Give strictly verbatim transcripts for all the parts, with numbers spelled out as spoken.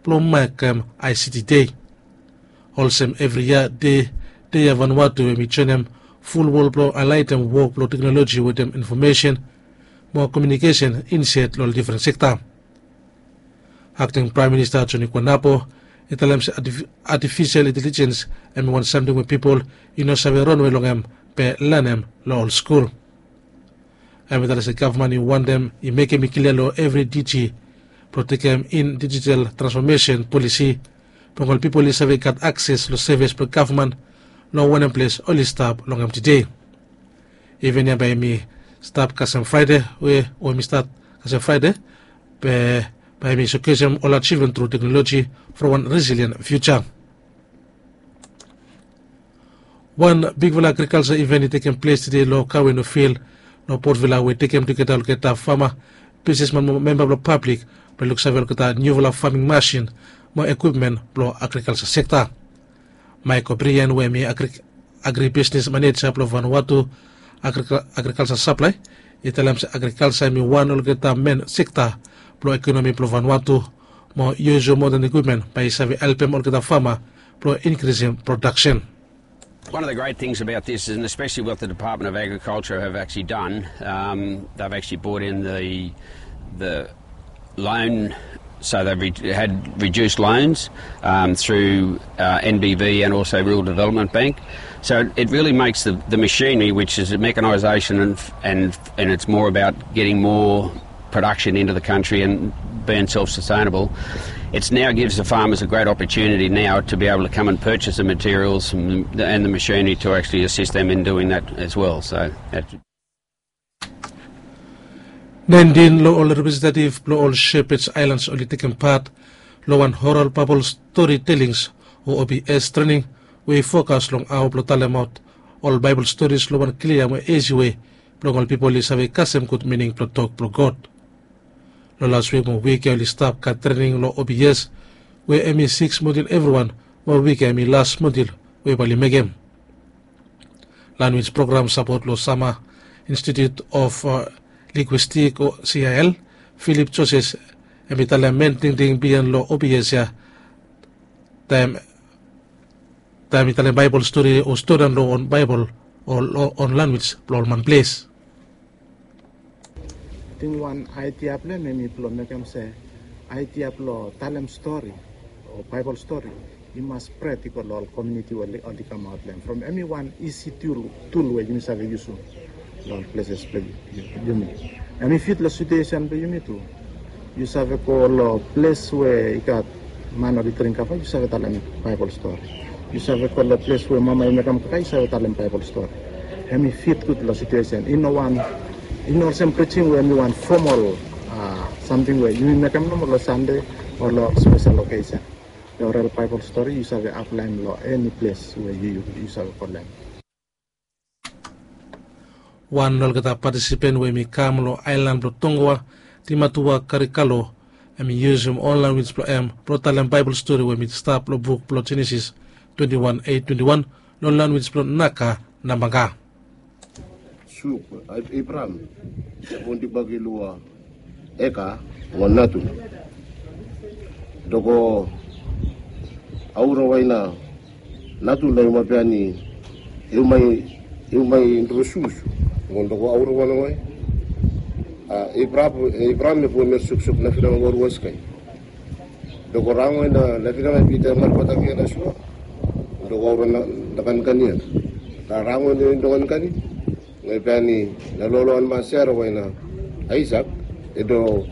plo makam I C T Day. Also every year day day Vanuatu we chenem full wall plo alitem work plo technology with them information more communication insight lo different sector. Acting Prime Minister Johnny Kwanapo italam artificial intelligence and want something with people you know sabi run long em pe lanem lo old school. And with the government you want them you make them clear lo every D G protect them in digital transformation policy. Pangol people is have got access to service per government no one in place only stop long em today. Even ya by me stop kasam Friday we or me start kasam Friday pe by me occasion all achievement through technology for one resilient future. One big villa agriculture event is taking place today local in the field no Port Villa we take him to get out get a farmer businessman member of the public but looks like get a new farming machine more equipment for agriculture sector. Michael Brian we me agri agribusiness manager of Vanuatu agri agriculture supply italam agriculture me one will get a main sector pro economy pro Vanuatu more use modern equipment by savi help them all get a farmer pro increasing production. One of the great things about this, and especially what the Department of Agriculture have actually done, um, they've actually brought in the the loan, so they've re had reduced loans um, through uh, N B V and also Rural Development Bank. So it really makes the, the machinery, which is mechanisation, and, and, and it's more about getting more production into the country and being self-sustainable. It now gives the farmers a great opportunity now to be able to come and purchase the materials and the, and the machinery to actually assist them in doing that as well. So, nineteen law all representative law all shepherds islands only taking part law one oral bubble storytellings or O B S training we focus long our plotalamout all Bible stories law one clear way easy way long people is have a custom good meaning plot talk pro God. Last week, more week, only stop cut training law O B S, where M E six module everyone, more week, M E last module, where Bali Megem. Language program support Lo Sama Institute of uh, Linguistic or C I L, Philip Joses, M E Talamenting Ding Bian Law O B S, ya, time, time Italian Bible story or student law on Bible or law on language, Lorman place. One idea plan maybe plo make them say idea plo talem story or Bible story you must practical all community will all the come out from any one easy tool tool where you have use all places play you mean and if it the situation be you mean too you have a call place where you got man or drink up you have a talem Bible story you have a call place where mama make them you have a talem Bible story and if fit to the situation in no one in all some preaching when you want formal uh, something where you make them normal Sunday or lo special occasion. The oral Bible story you have outline law any place where you use have for them. One nol kata participant we mi kamlo island pro tongwa timatua karikalo and mi use him online with pro em pro talent Bible story we mi start pro book pro Genesis twenty-one eight twenty-one lo language pro naka namaga. Suk Abraham undi bagi lua eka wanatu doko auro waina natu lai mapiani ilmai ilmai ndrosus ngondoko auro wana wai Abraham Abraham me po mer suk suk na fina ngor waskai doko rango na na fina mai pita mar pataki na sua doko auro na dakan kanian rango ni dokan kani ngepani naloloan masero waina Isaac edo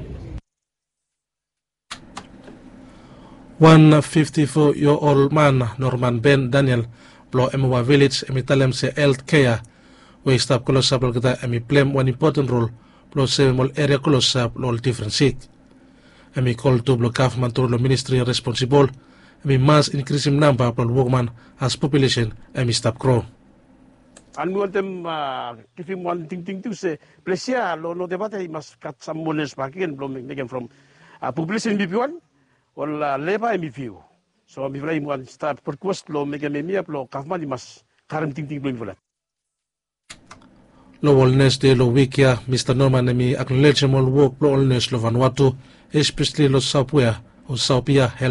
one fifty-four year old man Norman Ben Daniel blow Emwa village emitalem se health care we stop close up kita emi play one important role blow several area close up all different seat emi call to blow government to the ministry responsible emi mass increasing number of workman as population emi stop grow. Anu antem kifim one thing thing to say plesia lo lo debate mas kat samones bagian belum again from population B P one or leba M P U so mi vlai one start perquest lo mega memia lo government mas karam ting ting belum volat lo wellness de lo wikia Mister Norman mi acknowledge mol work lo wellness lo Vanuatu especially lo Sapua o Sapia